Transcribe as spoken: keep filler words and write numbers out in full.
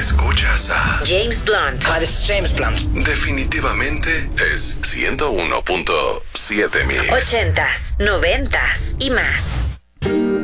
Escuchas a James Blunt. Hi, this is James Blunt. Definitivamente es ciento uno punto siete Mix. Ochentas, noventas y más.